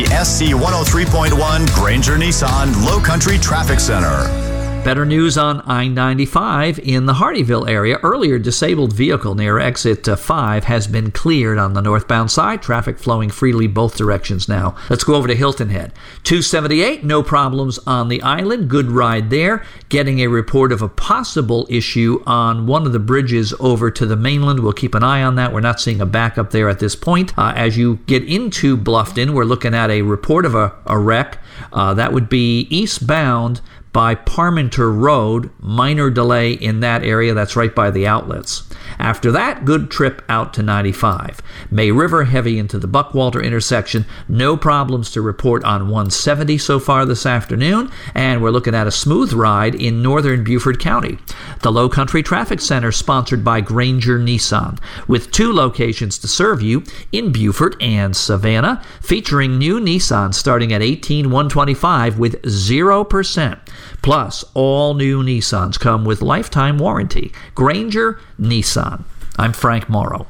SC 103.1 Granger Nissan Low Country Traffic Center. Better news on I-95 in the Hardeeville area. Earlier disabled vehicle near exit 5 has been cleared on the northbound side. Traffic flowing freely both directions now. Let's go over to Hilton Head. 278, no problems on the island. Good ride there. Getting a report of a possible issue on one of the bridges over to the mainland. We'll keep an eye on that. We're not seeing a backup there at this point. As you get into Bluffton, we're looking at a report of a wreck. That would be eastbound by Parmenter Road. Minor delay in that area. That's right by the outlets. After that, good trip out to 95. May River, heavy into the Buckwalter intersection. No problems to report on 170 so far this afternoon. And we're looking at a smooth ride in northern Beaufort County. The Low Country Traffic Center, sponsored by Granger Nissan, with 2 locations to serve you in Beaufort and Savannah, featuring new Nissan starting at $18,125 with 0%. Plus, all new Nissans come with lifetime warranty. Granger Nissan. I'm Frank Morrow.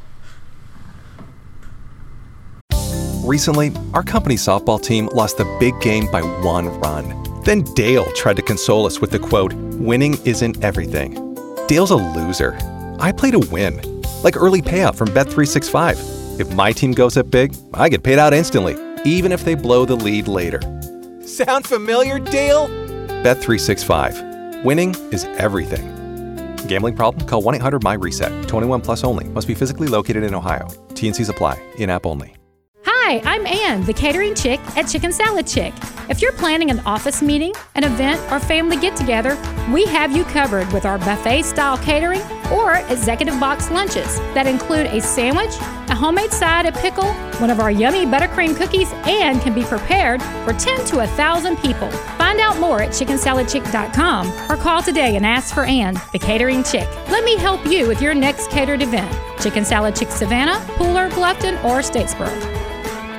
Recently, our company softball team lost the big game by 1 run. Then Dale tried to console us with the quote, "Winning isn't everything." Dale's a loser. I play to win, like early payout from Bet365. If my team goes up big, I get paid out instantly, even if they blow the lead later. Sound familiar, Dale? Bet365. Winning is everything. Gambling problem? Call 1-800-MY-RESET. 21 plus only. Must be physically located in Ohio. T&Cs apply. In-app only. Hi, I'm Ann, the catering chick at Chicken Salad Chick. If you're planning an office meeting, an event, or family get-together, we have you covered with our buffet-style catering or executive box lunches that include a sandwich, a homemade side, a pickle, one of our yummy buttercream cookies, and can be prepared for 10 to 1,000 people. Find out more at chickensaladchick.com or call today and ask for Ann, the catering chick. Let me help you with your next catered event. Chicken Salad Chick Savannah, Pooler, Bluffton, or Statesboro.